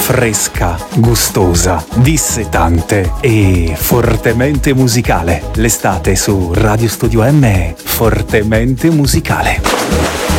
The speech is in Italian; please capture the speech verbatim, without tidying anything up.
fresca, gustosa, dissetante e fortemente musicale. L'estate su Radio Studio M è fortemente musicale.